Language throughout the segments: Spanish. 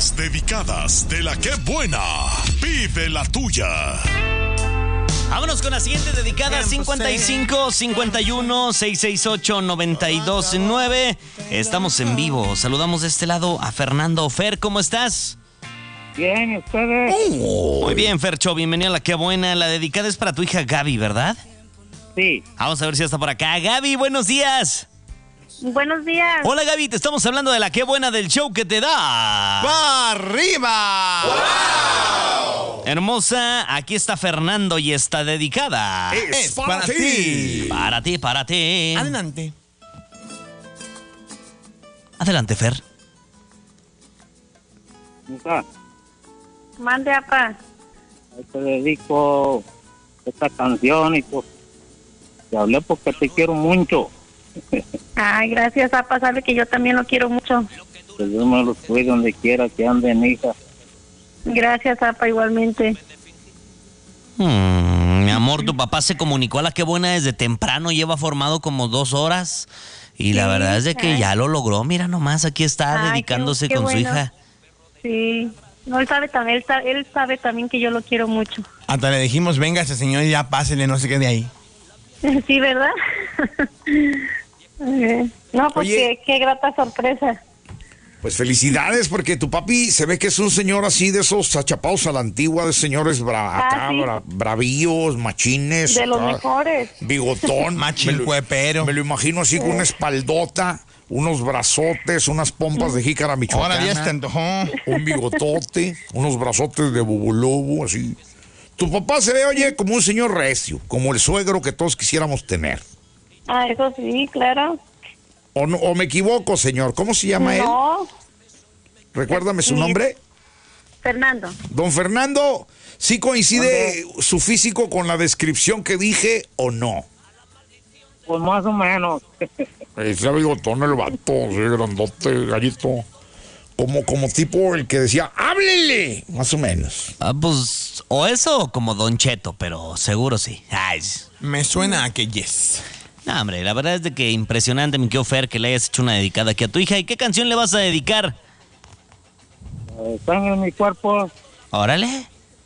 Las dedicadas de la que buena. Pide la tuya. Vámonos con la siguiente dedicada, 55 51 668 929. Estamos en vivo. Saludamos de este lado a Fernando. Fer, ¿cómo estás? Bien, ¿ustedes? Muy bien, Fercho, bienvenida a la que buena. La dedicada es para tu hija Gaby, ¿verdad? Sí. Vamos a ver si está por acá. Gaby, buenos días. Buenos días. Hola, Gaby, te estamos hablando de la que buena del show que te da. ¡Va arriba! ¡Wow! Hermosa, aquí está Fernando y está dedicada. Es para ti. Para ti. Adelante. Adelante, Fer. Mija, Mande, apa. te dedico esta canción y pues te hablé porque te quiero mucho. Ay, gracias, apa. Sabe que yo también lo quiero mucho. Que Dios me los cuide donde quiera que anden, hija. Gracias, apa, igualmente. Mi amor, tu papá se comunicó a la que buena desde temprano. Lleva formado como 2 horas. Y la verdad es de que ya lo logró. Mira nomás, aquí está Ay, dedicándose qué con su bueno. hija. Sí. No, él sabe también, él sabe también que yo lo quiero mucho. Hasta le dijimos, venga ese señor y ya pásele, no se quede ahí. Sí, ¿verdad? No, pues Oye. qué grata sorpresa. Pues felicidades, porque tu papi se ve que es un señor así de esos achapados a la antigua, de señores Sí. bravíos, machines. De los acá, mejores. Bigotón. Machín cuepero. Me lo imagino así con una espaldota, unos brazotes, unas pompas de jícara Ahora ya se michoacana, te antojó. un bigotote, unos brazotes de bubulubu, así. Tu papá se ve, oye, como un señor recio, como el suegro que todos quisiéramos tener. Ah, eso sí, claro. ¿O, no, o me equivoco, señor? ¿Cómo se llama él? No, Recuérdame su Sí. nombre. Fernando. Don Fernando, ¿sí coincide su físico con la descripción que dije o no? Pues más o menos. Ese bigotón, el vato, sí, grandote, gallito. Como tipo el que decía, ¡háblele! Más o menos. Pues, o eso o como Don Cheto, pero seguro sí. Ay, Me suena a que yes. no, hombre, la verdad es de que impresionante, mi querido Fer, que le hayas hecho una dedicada aquí a tu hija. ¿Y qué canción le vas a dedicar? Sangre en mi cuerpo. Órale.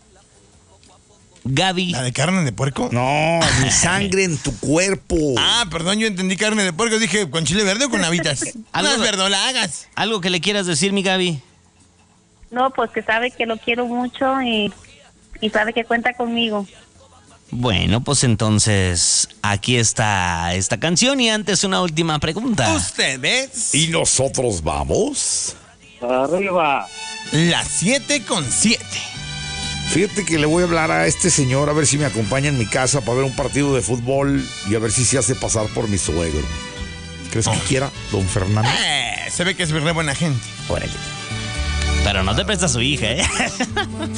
Gaby. ¿La de carne de puerco? No, mi sangre en tu cuerpo. Ah, perdón, yo entendí carne de puerco. Dije, ¿con chile verde o con habitas? Unas verdolagas. ¿Algo que le quieras decir, mi Gaby? No, pues que sabe que lo quiero mucho y sabe que cuenta conmigo. Bueno, pues entonces aquí está esta canción y antes una última pregunta. ¿Ustedes? ¿Y nosotros vamos? Arriba. Las 7:07. Fíjate que le voy a hablar a este señor a ver si me acompaña en mi casa para ver un partido de fútbol y a ver si se hace pasar por mi suegro. ¿Crees que quiera, don Fernando? Se ve que es re buena gente. Órale. Pero no te presta a su hija, ¿eh?